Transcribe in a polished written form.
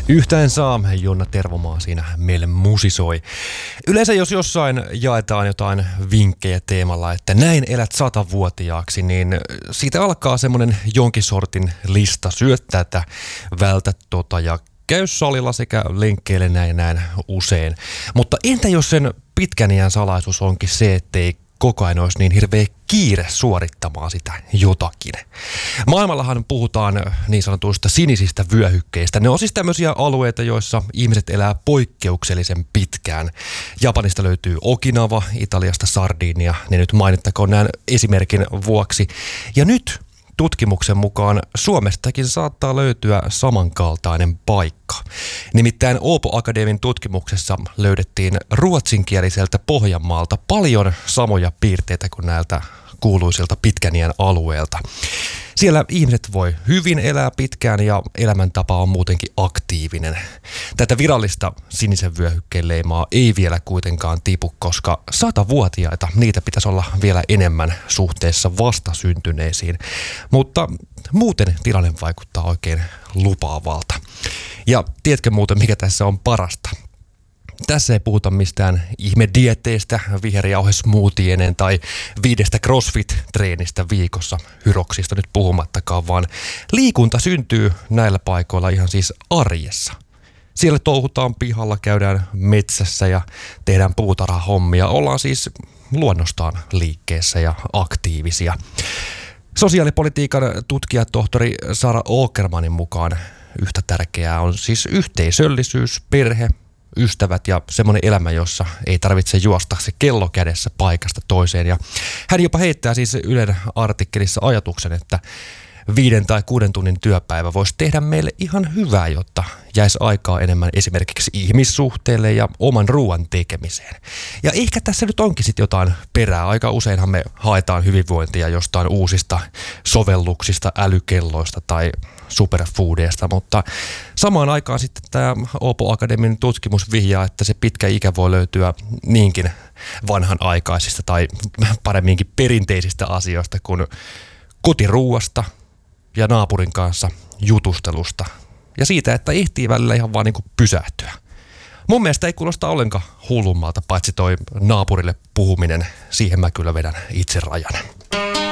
Yhtä en saa, Jonna Tervomaa siinä meille musisoi. Yleensä jos jossain jaetaan jotain vinkkejä teemalla, että näin elät 100-vuotiaaksi, niin siitä alkaa semmoinen jonkin sortin lista. Syö tätä, vältä tota ja käy salilla sekä lenkkeile näin usein. Mutta entä jos sen pitkän iän salaisuus onkin se, ettei koko ajan olisi niin hirveä kiire suorittamaan sitä jotakin. Maailmallahan puhutaan niin sanotuista sinisistä vyöhykkeistä. Ne on siis tämmöisiä alueita, joissa ihmiset elää poikkeuksellisen pitkään. Japanista löytyy Okinawa, Italiasta Sardinia, ne nyt mainittakoon näin esimerkin vuoksi. Ja nyt tutkimuksen mukaan Suomestakin saattaa löytyä samankaltainen paikka. Nimittäin Åbo Akademin tutkimuksessa löydettiin ruotsinkieliseltä Pohjanmaalta paljon samoja piirteitä kuin näiltä kuuluisilta pitkän iän alueelta. Siellä ihmiset voi hyvin elää pitkään ja elämäntapa on muutenkin aktiivinen. Tätä virallista sinisen vyöhykkeen leimaa ei vielä kuitenkaan tipu, koska 100-vuotiaita niitä pitäisi olla vielä enemmän suhteessa vastasyntyneisiin. Mutta muuten tilanne vaikuttaa oikein lupaavalta. Ja tiedätkö muuten, mikä tässä on parasta? Tässä ei puhuta mistään ihmedieteistä, viherjauhesmoothienen tai 5 CrossFit-treenistä viikossa, hyroksista nyt puhumattakaan, vaan liikunta syntyy näillä paikoilla ihan siis arjessa. Siellä touhutaan pihalla, käydään metsässä ja tehdään puutarhahommia. Ollaan siis luonnostaan liikkeessä ja aktiivisia. Sosiaalipolitiikan tutkija tohtori Sara Åkermanin mukaan yhtä tärkeää on siis yhteisöllisyys, perhe, ystävät ja semmoinen elämä, jossa ei tarvitse juosta se kello kädessä paikasta toiseen. Ja hän jopa heittää siis Ylen artikkelissa ajatuksen, että 5 tai 6 tunnin työpäivä voisi tehdä meille ihan hyvää, jotta jäisi aikaa enemmän esimerkiksi ihmissuhteelle ja oman ruoan tekemiseen. Ja ehkä tässä nyt onkin sitten jotain perää. Aika useinhan me haetaan hyvinvointia jostain uusista sovelluksista, älykelloista tai superfoodeista, mutta samaan aikaan sitten tämä Åbo Akademin tutkimus vihjaa, että se pitkä ikä voi löytyä niinkin vanhanaikaisista tai paremminkin perinteisistä asioista kuin kotiruuasta ja naapurin kanssa jutustelusta ja siitä, että ehtii välillä ihan vaan niin kuin pysähtyä. Mun mielestä ei kuulosta ollenkaan hullummalta, paitsi toi naapurille puhuminen, siihen mä kyllä vedän itse rajan.